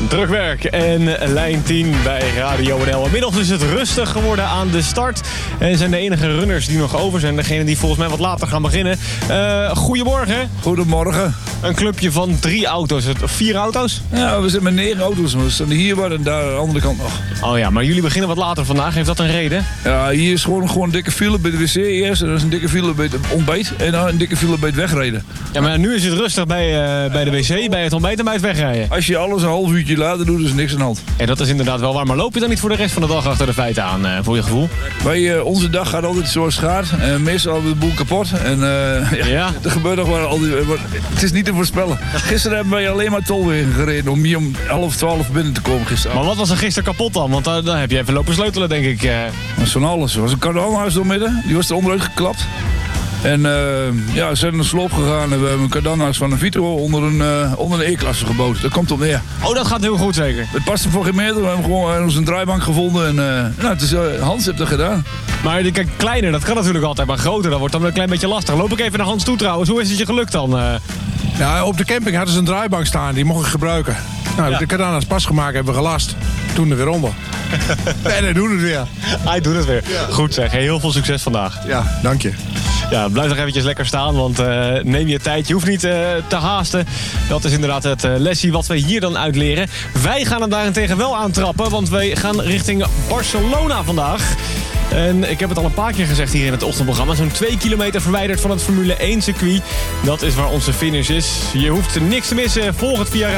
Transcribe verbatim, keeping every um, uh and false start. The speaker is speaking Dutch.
Druk werk en lijn tien bij Radio N L. Inmiddels is het rustig geworden aan de start. En zijn de enige runners die nog over zijn. Degene die volgens mij wat later gaan beginnen. Uh, goedemorgen. Goedemorgen. Een clubje van drie auto's. Vier auto's? Ja, we zijn met negen auto's. We staan hier wat en daar aan de andere kant nog. Oh ja, maar jullie beginnen wat later vandaag. Heeft dat een reden? Ja, hier is gewoon, gewoon een dikke file bij de wc eerst. En dan is een dikke file bij het ontbijt. En dan een dikke file bij het wegrijden. Ja, maar nu is het rustig bij, uh, bij de wc, bij het ontbijt en bij het wegrijden. Als je alles een half uurtje later doet, is er niks aan de hand. En dat is inderdaad wel waar. Maar loop je dan niet voor de rest van de dag achter de feiten aan, uh, voor je gevoel? Bij uh, onze dag gaat altijd zoals het gaat. Uh, meestal hebben we de boel kapot. En uh, ja, ja. er gebeurt nog wel al die, uh, het is niet te voorspellen. Gisteren hebben wij alleen maar tolwegen gereden om hier om half twaalf binnen te komen gisteren. Maar wat was er gisteren kapot dan? Want uh, dan heb je even lopen sleutelen, denk ik. Uh. Dat is van alles. Er was een kardanhuis doormidden. Die was er onderuit geklapt. En uh, ja, we zijn naar de sloop gegaan en we hebben een kardanhuis van een Vitro onder een, uh, onder een E-klasse gebouwd. Dat komt op neer. Oh, dat gaat heel goed zeker. Het past er voor geen meter. We hebben gewoon onze draaibank gevonden. En uh, nou, het is, uh, Hans heeft dat gedaan. Maar kijk, kleiner, dat kan natuurlijk altijd. Maar groter, dat wordt dan een klein beetje lastig. Loop ik even naar Hans toe trouwens. Hoe is het je gelukt dan? Uh... Ja, op de camping hadden ze een draaibank staan. Die mocht ik gebruiken. Nou, ja. De kardanhuis pas gemaakt, hebben we gelast. Toen er weer onder. En hij doet het weer. Hij doet het weer. Ja. Goed zeg, heel veel succes vandaag. Ja, dank je. Ja, blijf nog eventjes lekker staan, want uh, neem je tijd. Je hoeft niet uh, te haasten. Dat is inderdaad het uh, lesje wat we hier dan uitleren. Wij gaan hem daarentegen wel aantrappen, want wij gaan richting Barcelona vandaag. En ik heb het al een paar keer gezegd hier in het ochtendprogramma. Zo'n twee kilometer verwijderd van het Formule één circuit. Dat is waar onze finish is. Je hoeft niks te missen. Volg het via